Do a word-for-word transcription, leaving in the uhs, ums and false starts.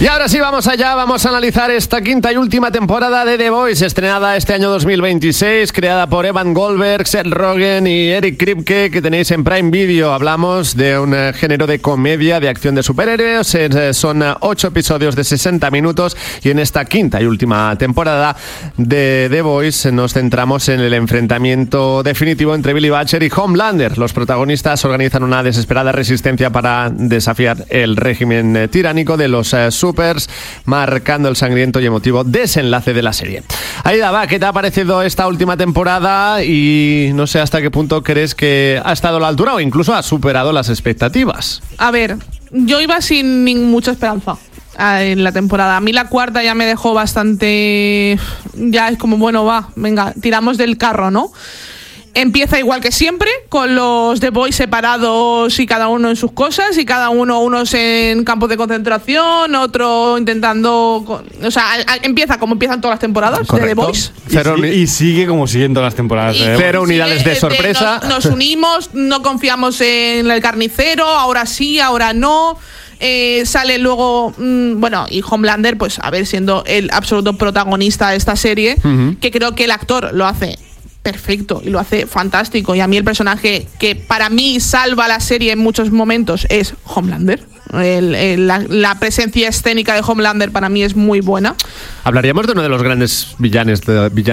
Y ahora sí, vamos allá, vamos a analizar esta quinta y última temporada de The Voice, estrenada este año dos mil veintiséis, creada por Evan Goldberg, Seth Rogen y Eric Kripke, que tenéis en Prime Video. Hablamos de un género de comedia, de acción de superhéroes. Son ocho episodios de sesenta minutos y en esta quinta y última temporada de The Voice nos centramos en el enfrentamiento definitivo entre Billy Butcher y Homelander. Los protagonistas organizan una desesperada resistencia para desafiar el régimen tiránico de los uh, supers, marcando el sangriento y emotivo desenlace de la serie. Aida, va, ¿qué te ha parecido esta última temporada? Y no sé hasta qué punto crees que ha estado a la altura o incluso ha superado las expectativas. A ver, yo iba sin ni mucha esperanza en la temporada. A mí la cuarta ya me dejó bastante... Ya es como, bueno, va, venga, tiramos del carro, ¿no? Empieza igual que siempre, con los The Boys separados y cada uno en sus cosas, y cada uno, unos en campos de concentración, otro intentando... O sea, a, a, empieza como empiezan todas las temporadas. Correcto. De The Boys. Cero, y, y sigue como siguiendo las temporadas. Y de cero unidades de sorpresa. De, nos, nos unimos, no confiamos en el carnicero, ahora sí, ahora no... Eh, sale luego, mmm, bueno, y Homelander, pues a ver, siendo el absoluto protagonista de esta serie, uh-huh. que creo que el actor lo hace perfecto y lo hace fantástico. Y a mí el personaje que para mí salva la serie en muchos momentos es Homelander. El, el, la, la presencia escénica de Homelander para mí es muy buena. Hablaríamos de uno de los grandes villanes de, villanos